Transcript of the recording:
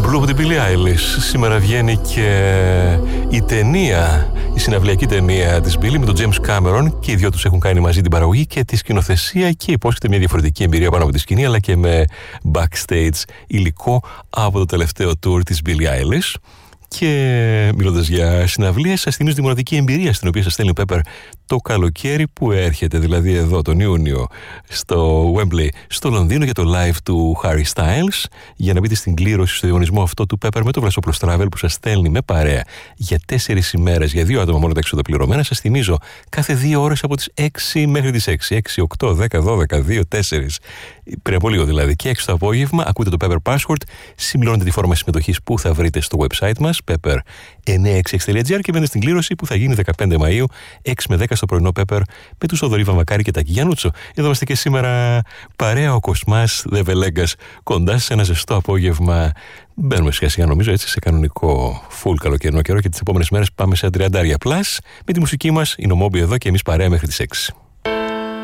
Blue από την Billie Eilish. Σήμερα βγαίνει και η ταινία, η συναυλιακή ταινία της Billie με τον James Cameron, και οι δυο τους έχουν κάνει μαζί την παραγωγή και τη σκηνοθεσία και υπόσχεται μια διαφορετική εμπειρία πάνω από τη σκηνή, αλλά και με backstage υλικό από το τελευταίο tour της Billie Eilish. Και μιλώντας για συναυλίες, σας θυμίζω τη μοναδική εμπειρία στην οποία σας στέλνει ο Pepper το καλοκαίρι που έρχεται, δηλαδή εδώ τον Ιούνιο στο Wembley στο Λονδίνο, για το live του Harry Styles. Για να μπείτε στην κλήρωση στο διαγωνισμό αυτό του Pepper με το Βλασόπουλος Travel, που σας στέλνει με παρέα για 4 ημέρες, για 2 άτομα μόνο τα έξοδα πληρωμένα. Σας θυμίζω, κάθε 2 ώρες από τις 6 μέχρι τις 6, 6, 8, 10, 12, 2, 4, πριν από λίγο δηλαδή, και 6 το απόγευμα, ακούτε το Pepper Password, συμπληρώνετε τη φόρμα συμμετοχής που θα βρείτε στο website μας pepper966.gr και μπαίνετε στην κλήρωση που θα γίνει 15 Μαΐου 6 με 10 στο πρωινό Pepper με τους Θοδωρή Βαμβακάρη και Τάκη Γιαννούτσο. Εδώ είμαστε και σήμερα παρέα, ο Κοσμάς Δεβελέγκας κοντά σε ένα ζεστό απόγευμα. Μπαίνουμε σιγά σιγά, νομίζω, έτσι σε κανονικό full καλοκαιρινό καιρό, και τις επόμενες μέρες πάμε σε 30 plus. Με τη μουσική μας, η Νομόμπι εδώ και εμείς παρέα μέχρι τις 6.